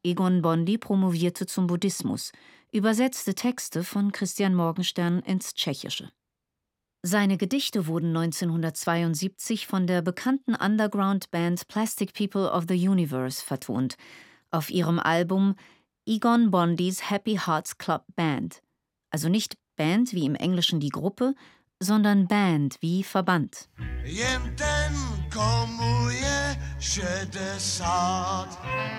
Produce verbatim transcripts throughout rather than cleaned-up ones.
Egon Bondy promovierte zum Buddhismus, übersetzte Texte von Christian Morgenstern ins Tschechische. Seine Gedichte wurden neunzehnhundertzweiundsiebzig von der bekannten Underground-Band Plastic People of the Universe vertont, auf ihrem Album Egon Bondy's Happy Hearts Club Band. Also nicht Band wie im Englischen die Gruppe, sondern Band wie Verband. Jen ten, komu je šedesát.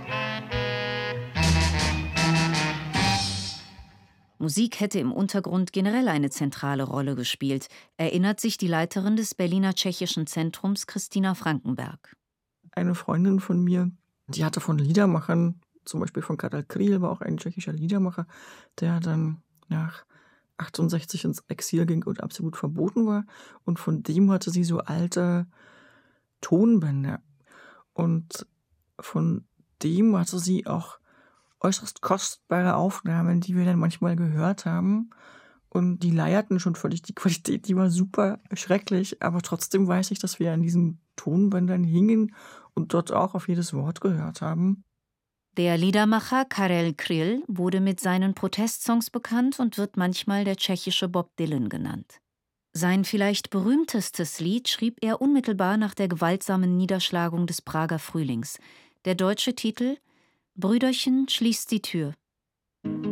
Musik hätte im Untergrund generell eine zentrale Rolle gespielt, erinnert sich die Leiterin des Berliner Tschechischen Zentrums Christina Frankenberg. Eine Freundin von mir, die hatte von Liedermachern, zum Beispiel von Karel Kryl, war auch ein tschechischer Liedermacher, der dann nach achtundsechzig ins Exil ging und absolut verboten war. Und von dem hatte sie so alte Tonbänder. Und von dem hatte sie auch äußerst kostbare Aufnahmen, die wir dann manchmal gehört haben. Und die leierten schon völlig. Die Qualität, die war super schrecklich. Aber trotzdem weiß ich, dass wir an diesen Tonbändern hingen und dort auch auf jedes Wort gehört haben. Der Liedermacher Karel Kryl wurde mit seinen Protestsongs bekannt und wird manchmal der tschechische Bob Dylan genannt. Sein vielleicht berühmtestes Lied schrieb er unmittelbar nach der gewaltsamen Niederschlagung des Prager Frühlings. Der deutsche Titel: Brüderchen, schließt die Tür.